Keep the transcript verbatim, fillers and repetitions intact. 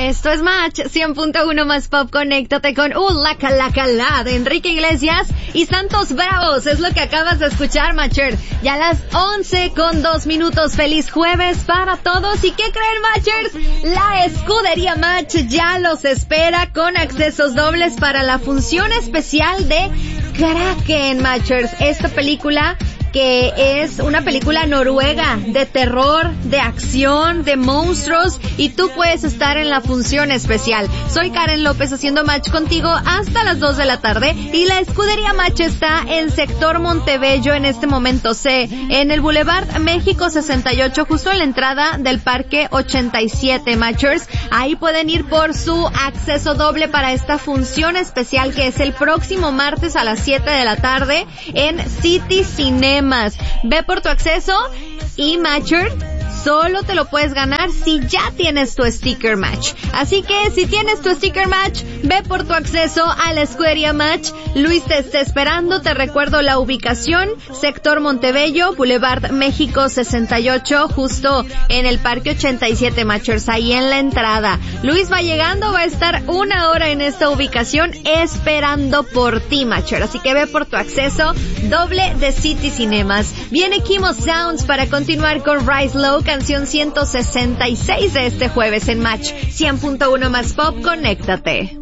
Esto es Match cien punto uno más Pop. Conéctate con Uh, la Calacalá de Enrique Iglesias y Santos Bravos. Es lo que acabas de escuchar, Matcher. Ya a las once con dos minutos. Feliz jueves para todos. ¿Y qué creen, Matchers? La escudería Match ya los espera con accesos dobles para la función especial de Kraken, Matchers. Esta película que es una película noruega de terror, de acción, de monstruos, y tú puedes estar en la función especial. Soy Karen López haciendo match contigo hasta las dos de la tarde, y la escudería Match está en sector Montebello en este momento, C, en el Boulevard México sesenta y ocho, justo en la entrada del Parque ochenta y siete, Matchers. Ahí pueden ir por su acceso doble para esta función especial que es el próximo martes a las siete de la tarde en City Cinema. Ve por tu acceso y, Matcher, solo te lo puedes ganar si ya tienes tu sticker Match. Así que si tienes tu sticker Match, ve por tu acceso a la escudería Match. Luis te está esperando. Te recuerdo la ubicación: sector Montebello, Boulevard México sesenta y ocho, justo en el Parque ochenta y siete, Matchers, ahí en la entrada. Luis va llegando, va a estar una hora en esta ubicación esperando por ti, Matcher. Así que ve por tu acceso doble de City Cinemas. Viene Kimo Sounds para continuar con Rise Low, canción ciento sesenta y seis de este jueves en Match cien punto uno más Pop. Conéctate.